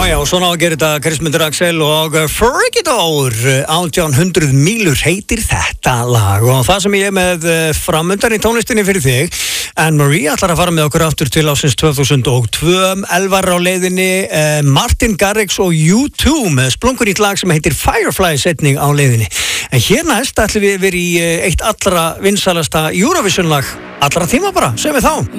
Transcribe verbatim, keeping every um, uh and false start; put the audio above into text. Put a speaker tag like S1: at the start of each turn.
S1: já, svona á að gera þetta Kristmundur Axel og Frigidor átján hundruð mílur heitir þetta lag og það sem ég er með framundan í tónlistinni fyrir þig Anne-Marie ætlar að fara með okkur aftur til ásins tvö þúsund og tvö Elvar á leiðinni, Martin Garrix og U two með splunkunýtt lag sem heitir Firefly setning á leiðinni en hér næst ætlum við verið í eitt allra vinsalasta Eurovision lag allra tíma bara, segjum við þá